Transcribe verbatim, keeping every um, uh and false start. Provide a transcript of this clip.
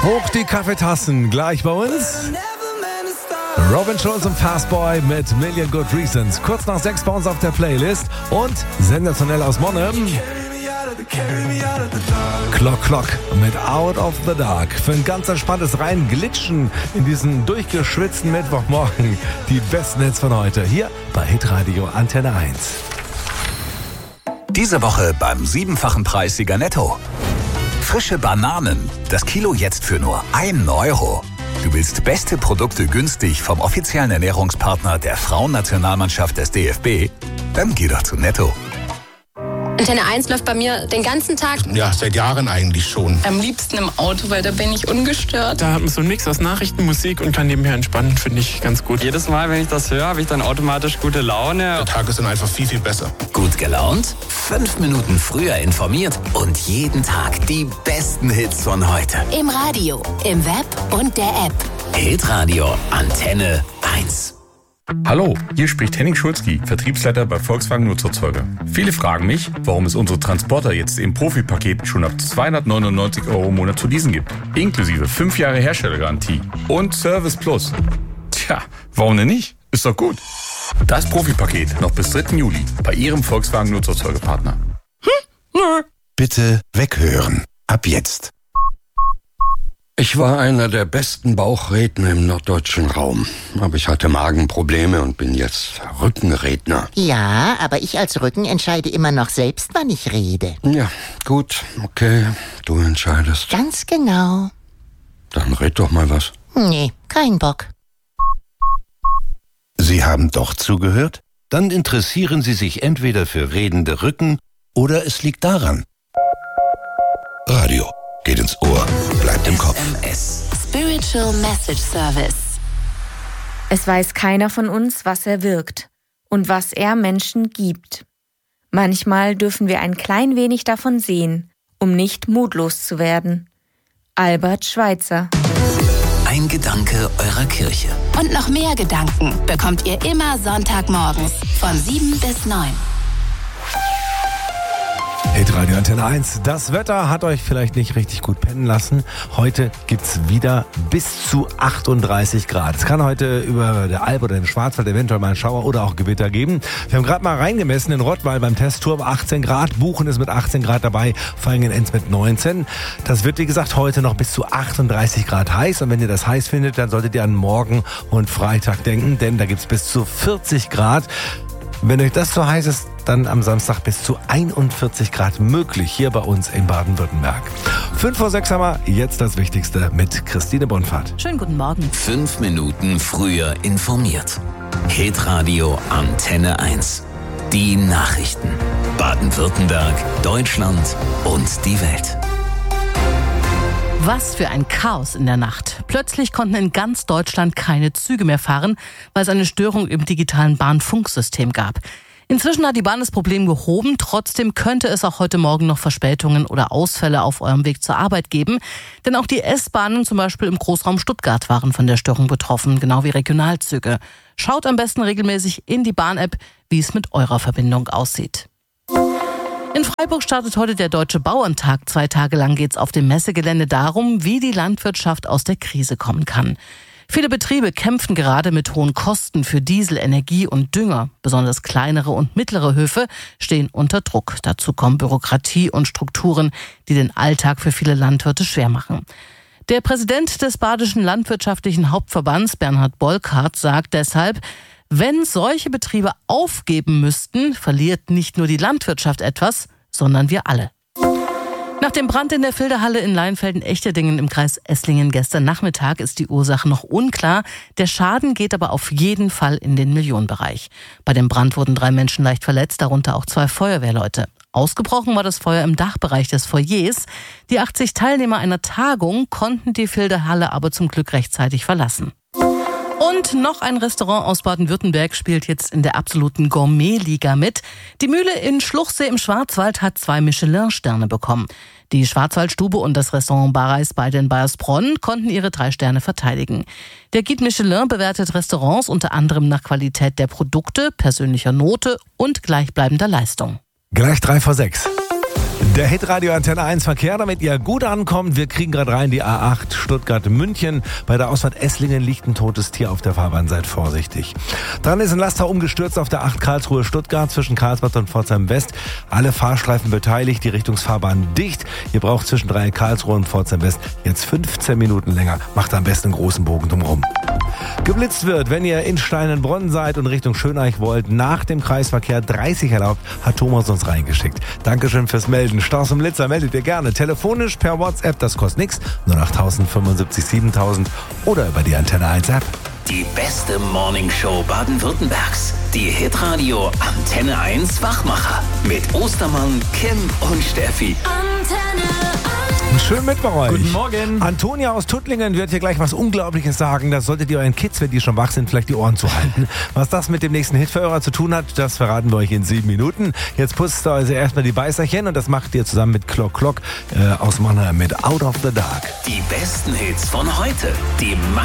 Hoch die Kaffeetassen, gleich bei uns. Robin Schulz und Fastboy mit Million Good Reasons. Kurz nach sechs bei uns auf der Playlist. Und sensationell aus Monnem. Clock Clock mit Out of the Dark. Für ein ganz entspanntes Reinglitschen in diesen durchgeschwitzten Mittwochmorgen. Die besten Hits von heute hier bei Hitradio Antenne eins. Diese Woche beim siebenfachen Preissieger Netto. Frische Bananen. Das Kilo jetzt für nur ein Euro. Du willst beste Produkte günstig vom offiziellen Ernährungspartner der Frauennationalmannschaft des D F B? Dann geh doch zu Netto. Antenne eins läuft bei mir den ganzen Tag. Ja, seit Jahren eigentlich schon. Am liebsten im Auto, weil da bin ich ungestört. Da hat man so einen Mix aus Nachrichten, Musik und kann nebenher entspannen, finde ich ganz gut. Jedes Mal, wenn ich das höre, habe ich dann automatisch gute Laune. Der Tag ist dann einfach viel, viel besser. Gut gelaunt, fünf Minuten früher informiert und jeden Tag die besten Hits von heute. Im Radio, im Web und der App. Hitradio Antenne eins. Hallo, hier spricht Henning Schulzki, Vertriebsleiter bei Volkswagen Nutzerzeuger. Viele fragen mich, warum es unsere Transporter jetzt im Profipaket schon ab zweihundertneunundneunzig Euro im Monat zu leasen gibt. Inklusive fünf Jahre Herstellergarantie und Service Plus. Tja, warum denn nicht? Ist doch gut. Das Profipaket noch bis dritten Juli bei Ihrem Volkswagen Nutzerzeugerpartner. Hm? Nö. Bitte weghören. Ab jetzt. Ich war einer der besten Bauchredner im norddeutschen Raum. Aber ich hatte Magenprobleme und bin jetzt Rückenredner. Ja, aber ich als Rücken entscheide immer noch selbst, wann ich rede. Ja, gut, okay, du entscheidest. Ganz genau. Dann red doch mal was. Nee, kein Bock. Sie haben doch zugehört? Dann interessieren Sie sich entweder für redende Rücken oder es liegt daran. Radio geht ins Ohr, bleibt im Kopf. S M S. Spiritual Message Service. Es weiß keiner von uns, was er wirkt und was er Menschen gibt. Manchmal dürfen wir ein klein wenig davon sehen, um nicht mutlos zu werden. Albert Schweitzer. Ein Gedanke eurer Kirche. Und noch mehr Gedanken bekommt ihr immer Sonntagmorgens von sieben bis neun. Hitradio Antenne eins. Das Wetter hat euch vielleicht nicht richtig gut pennen lassen. Heute gibt's wieder bis zu achtunddreißig Grad. Es kann heute über der Alp oder den Schwarzwald eventuell mal einen Schauer oder auch Gewitter geben. Wir haben gerade mal reingemessen in Rottweil beim Testturm achtzehn Grad. Buchen ist mit achtzehn Grad dabei, Vaihingen-Enz mit neunzehn. Das wird, wie gesagt, heute noch bis zu achtunddreißig Grad heiß. Und wenn ihr das heiß findet, dann solltet ihr an morgen und Freitag denken, denn da gibt's bis zu vierzig Grad. Wenn euch das so heiß ist, dann am Samstag bis zu einundvierzig Grad möglich hier bei uns in Baden-Württemberg. Fünf vor sechs haben wir jetzt das Wichtigste mit Christine Bonfahrt. Schönen guten Morgen. Fünf Minuten früher informiert. Hitradio Antenne eins. Die Nachrichten. Baden-Württemberg, Deutschland und die Welt. Was für ein Chaos in der Nacht. Plötzlich konnten in ganz Deutschland keine Züge mehr fahren, weil es eine Störung im digitalen Bahnfunksystem gab. Inzwischen hat die Bahn das Problem gehoben. Trotzdem könnte es auch heute Morgen noch Verspätungen oder Ausfälle auf eurem Weg zur Arbeit geben. Denn auch die S-Bahnen, zum Beispiel im Großraum Stuttgart, waren von der Störung betroffen, genau wie Regionalzüge. Schaut am besten regelmäßig in die Bahn-App, wie es mit eurer Verbindung aussieht. In Freiburg startet heute der Deutsche Bauerntag. Zwei Tage lang geht es auf dem Messegelände darum, wie die Landwirtschaft aus der Krise kommen kann. Viele Betriebe kämpfen gerade mit hohen Kosten für Diesel, Energie und Dünger. Besonders kleinere und mittlere Höfe stehen unter Druck. Dazu kommen Bürokratie und Strukturen, die den Alltag für viele Landwirte schwer machen. Der Präsident des Badischen Landwirtschaftlichen Hauptverbands, Bernhard Bolkart, sagt deshalb, wenn solche Betriebe aufgeben müssten, verliert nicht nur die Landwirtschaft etwas, sondern wir alle. Nach dem Brand in der Filderhalle in Leinfelden-Echterdingen im Kreis Esslingen gestern Nachmittag ist die Ursache noch unklar. Der Schaden geht aber auf jeden Fall in den Millionenbereich. Bei dem Brand wurden drei Menschen leicht verletzt, darunter auch zwei Feuerwehrleute. Ausgebrochen war das Feuer im Dachbereich des Foyers. Die achtzig Teilnehmer einer Tagung konnten die Filderhalle aber zum Glück rechtzeitig verlassen. Und noch ein Restaurant aus Baden-Württemberg spielt jetzt in der absoluten Gourmet-Liga mit. Die Mühle in Schluchsee im Schwarzwald hat zwei Michelin-Sterne bekommen. Die Schwarzwaldstube und das Restaurant Barreis bei den Bayersbronn konnten ihre drei Sterne verteidigen. Der Guide Michelin bewertet Restaurants unter anderem nach Qualität der Produkte, persönlicher Note und gleichbleibender Leistung. Gleich drei vor sechs. Der Hitradio Antenne eins Verkehr, damit ihr gut ankommt. Wir kriegen gerade rein die A acht Stuttgart-München. Bei der Ausfahrt Esslingen liegt ein totes Tier auf der Fahrbahn. Seid vorsichtig. Dann ist ein Laster umgestürzt auf der acht Karlsruhe-Stuttgart zwischen Karlsbad und Pforzheim-West. Alle Fahrstreifen beteiligt, die Richtungsfahrbahn dicht. Ihr braucht zwischen drei Karlsruhe und Pforzheim-West jetzt fünfzehn Minuten länger. Macht am besten einen großen Bogen drumherum. Geblitzt wird, wenn ihr in Steinenbronn seid und Richtung Schöneich wollt, nach dem Kreisverkehr dreißig erlaubt, hat Thomas uns reingeschickt. Dankeschön fürs Melden. Staus und Blitzer meldet ihr gerne. Telefonisch per WhatsApp, das kostet nichts. null acht tausend fünfundsiebzig siebentausend oder über die Antenne eins App. Die beste Morningshow Baden-Württembergs. Die Hitradio Antenne eins Wachmacher. Mit Ostermann, Kim und Steffi. Antenne Schön mit bei euch. Guten Morgen. Antonia aus Tuttlingen wird hier gleich was Unglaubliches sagen. Das solltet ihr euren Kids, wenn die schon wach sind, vielleicht die Ohren zuhalten. Was das mit dem nächsten Hitveräurer zu tun hat, das verraten wir euch in sieben Minuten. Jetzt putzt ihr also erstmal die Beißerchen und das macht ihr zusammen mit Clock Clock äh, aus Mannheim mit Out of the Dark. Die besten Hits von heute. Die